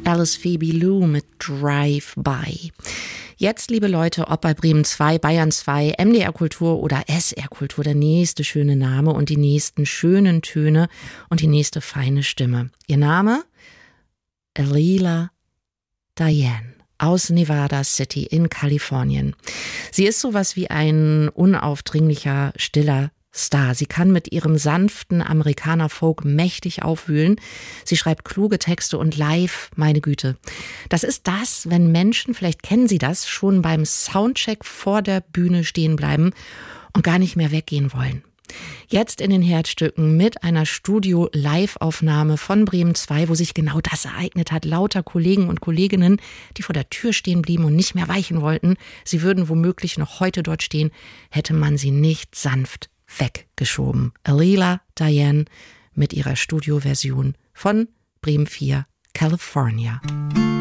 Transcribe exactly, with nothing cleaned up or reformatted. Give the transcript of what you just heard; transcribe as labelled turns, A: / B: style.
A: Alice Phoebe Lou mit Drive-By. Jetzt, liebe Leute, ob bei Bremen zwei, Bayern zwei, M D R Kultur oder S R Kultur, der nächste schöne Name und die nächsten schönen Töne und die nächste feine Stimme. Ihr Name? Alila Diane aus Nevada City in Kalifornien. Sie ist sowas wie ein unaufdringlicher, stiller Star. Sie kann mit ihrem sanften Amerikaner-Folk mächtig aufwühlen. Sie schreibt kluge Texte und live, meine Güte. Das ist das, wenn Menschen, vielleicht kennen Sie das, schon beim Soundcheck vor der Bühne stehen bleiben und gar nicht mehr weggehen wollen. Jetzt in den Herzstücken mit einer Studio-Live-Aufnahme von Bremen zwei, wo sich genau das ereignet hat. Lauter Kollegen und Kolleginnen, die vor der Tür stehen blieben und nicht mehr weichen wollten. Sie würden womöglich noch heute dort stehen, hätte man sie nicht sanft weggeschoben. Alila Diane mit ihrer Studioversion von Bremen vier, California.